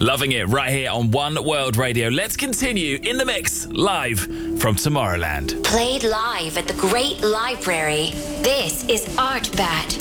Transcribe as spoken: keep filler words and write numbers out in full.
Loving it right here on One World Radio. Let's continue in the mix, live from Tomorrowland. Played live at the Great Library. This is Art Bat.